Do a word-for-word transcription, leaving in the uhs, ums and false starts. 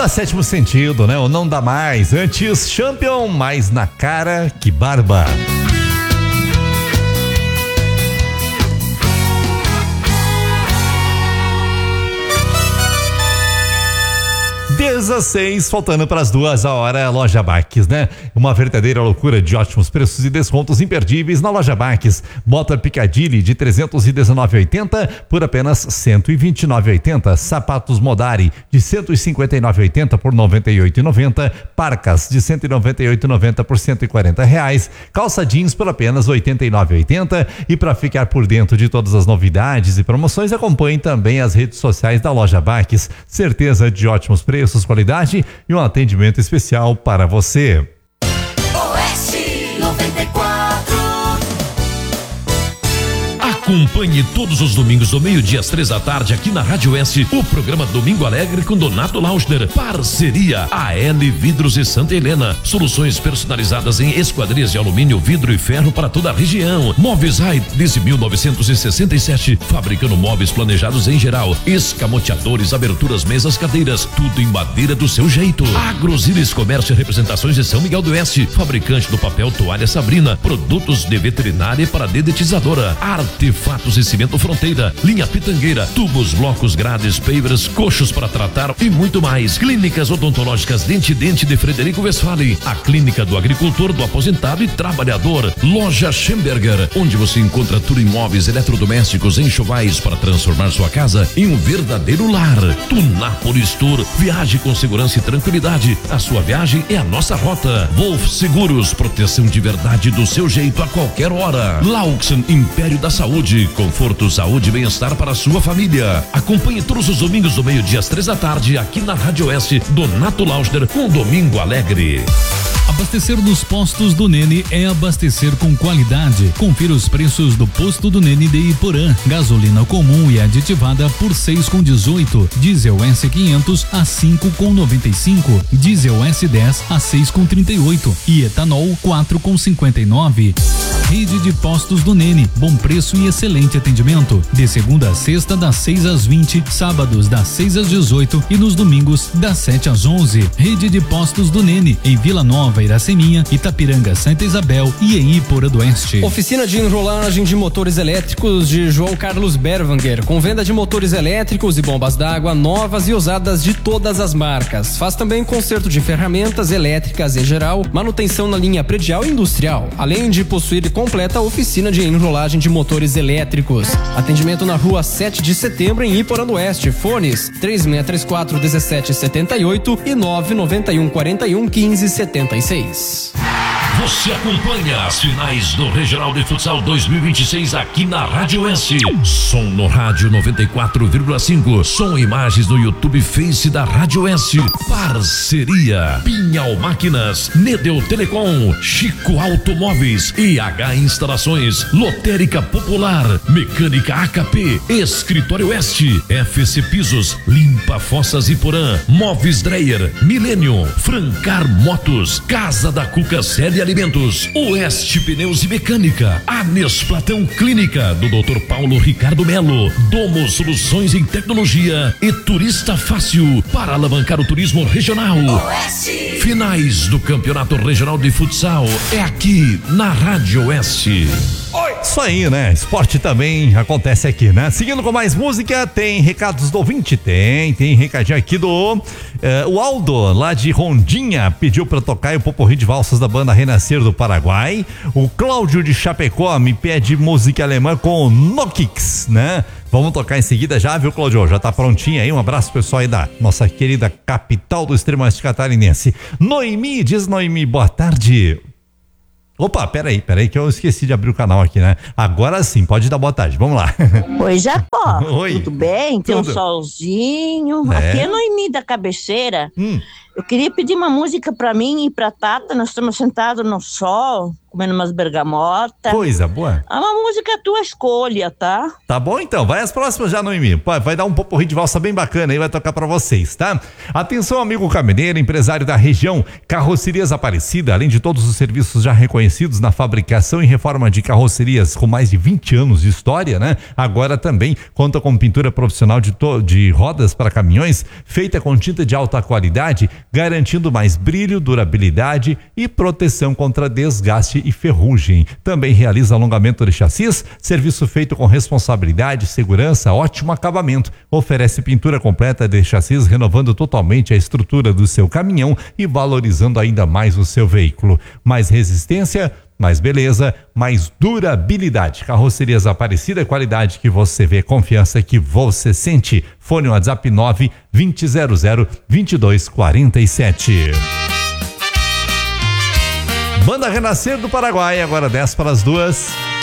a Sétimo Sentido, né? O Não Dá Mais. Antes, Champion, mais na cara que barba. dezesseis, faltando para as duas, a hora, Loja Baques, né? Uma verdadeira loucura de ótimos preços e descontos imperdíveis na Loja Baques. Bota Piccadilly de trezentos e dezenove reais e oitenta centavos por apenas cento e vinte e nove reais e oitenta centavos. Sapatos Modari de cento e cinquenta e nove reais e oitenta centavos por noventa e oito reais e noventa centavos. Parcas de cento e noventa e oito reais e noventa centavos por cento e quarenta reais. Calça jeans por apenas oitenta e nove reais e oitenta centavos. E para ficar por dentro de todas as novidades e promoções, acompanhe também as redes sociais da Loja Baques. Certeza de ótimos preços, qualidade e um atendimento especial para você. Oeste noventa e quatro. Acompanhe todos os domingos do meio-dia às três da tarde aqui na Rádio S, o programa Domingo Alegre com Donato Lauschner. Parceria A L Vidros e Santa Helena. Soluções personalizadas em esquadrias de alumínio, vidro e ferro para toda a região. Móveis Rai desde mil novecentos e sessenta e sete, fabricando móveis planejados em geral. Escamoteadores, aberturas, mesas, cadeiras, tudo em madeira do seu jeito. Agrosilis Comércio e Representações de São Miguel do Oeste, fabricante do papel Toalha Sabrina, produtos de veterinária para dedetizadora, artefatos Fatos e Cimento Fronteira, linha Pitangueira, tubos, blocos, grades, pavers, coxos para tratar e muito mais. Clínicas odontológicas Dente Dente de Frederico Westphalen, a clínica do agricultor, do aposentado e trabalhador. Loja Schemberger, onde você encontra tudo em móveis, eletrodomésticos, enxovais para transformar sua casa em um verdadeiro lar. Tunápolis Tour, viaje com segurança e tranquilidade. A sua viagem é a nossa rota. Wolf Seguros, proteção de verdade do seu jeito a qualquer hora. Laux, Império da Saúde, conforto, saúde e bem-estar para a sua família. Acompanhe todos os domingos do meio-dia às três da tarde aqui na Rádio Oeste, Donato Lauschner com Domingo Alegre. Abastecer nos postos do Nene é abastecer com qualidade. Confira os preços do posto do Nene de Iporã. Gasolina comum e aditivada por seis com dezoito. Diesel S quinhentos a cinco com noventa e cinco. Diesel S dez a seis com trinta e oito. E etanol quatro com cinquenta e nove. Rede de postos do Nene, bom preço e excelente atendimento. De segunda a sexta, das seis às vinte, sábados das seis às dezoito e nos domingos das sete às onze. Rede de postos do Nene, em Vila Nova, Iraceminha, Itapiranga, Santa Isabel e em Iporã do Oeste. Oficina de enrolagem de motores elétricos de João Carlos Berwanger, com venda de motores elétricos e bombas d'água novas e usadas de todas as marcas. Faz também conserto de ferramentas elétricas em geral, manutenção na linha predial e industrial, além de possuir completa oficina de enrolagem de motores elétricos. Atendimento na rua sete de setembro em Iporã do Oeste. Fones três seis três quatro um sete sete oito e nove nove um quatro um quinze setenta e seis. Você acompanha as finais do Regional de Futsal dois mil e vinte e seis aqui na Rádio S. Som no rádio noventa e quatro vírgula cinco. Som e imagens no YouTube Face da Rádio S. Parceria Pinhal Máquinas, Nedeu Telecom, Chico Automóveis, E H Instalações, Lotérica Popular, Mecânica A K P, Escritório Oeste, F C Pisos, Limpa Fossas Iporã, Móveis Dreyer, Milênio, Francar Motos, Casa da Cuca Sede Alimentos, Oeste Pneus e Mecânica, Anes Platão Clínica do doutor Paulo Ricardo Melo, Domo Soluções em Tecnologia e Turista Fácil para alavancar o turismo regional. Oeste. Finais do Campeonato Regional de Futsal é aqui na Rádio Oeste. Isso aí, né? Esporte também acontece aqui, né? Seguindo com mais música, tem recados do ouvinte? Tem, tem recadinho aqui do eh, o Aldo, lá de Rondinha, pediu pra tocar o Poporri de Valsas da banda Renascer do Paraguai. O Cláudio de Chapecó me pede música alemã com Nokix, né? Vamos tocar em seguida já, viu, Cláudio? Já tá prontinho aí, um abraço pessoal aí da nossa querida capital do extremo oeste catarinense. Noemi, diz Noemi, boa tarde. Opa, peraí, peraí que eu esqueci de abrir o canal aqui, né? Agora sim, pode dar boa tarde, vamos lá. Oi, Jacó. Oi. Tudo bem? Tem Tudo. um solzinho. É. Aqui é Noemi da Cabeceira. Hum. Eu queria pedir uma música pra mim e pra Tata. Nós estamos sentados no sol. comendo umas bergamotas. Coisa boa. É uma música tua escolha, tá? Tá bom então, vai as próximas já, Noemi. Vai, vai dar um poporri de valsa bem bacana aí, vai tocar pra vocês, tá? Atenção, amigo caminhoneiro, empresário da região, Carrocerias Aparecida, além de todos os serviços já reconhecidos na fabricação e reforma de carrocerias com mais de vinte anos de história, né? Agora também conta com pintura profissional de, to- de rodas para caminhões, feita com tinta de alta qualidade, garantindo mais brilho, durabilidade e proteção contra desgaste e ferrugem. Também realiza alongamento de chassis, serviço feito com responsabilidade, segurança, ótimo acabamento. Oferece pintura completa de chassis, renovando totalmente a estrutura do seu caminhão e valorizando ainda mais o seu veículo. Mais resistência, mais beleza, mais durabilidade. Carrocerias Aparecida, qualidade que você vê, confiança que você sente. Fone WhatsApp nove vinte zero zero vinte e dois quarenta e sete. Banda Renascer do Paraguai, agora dez para as duas.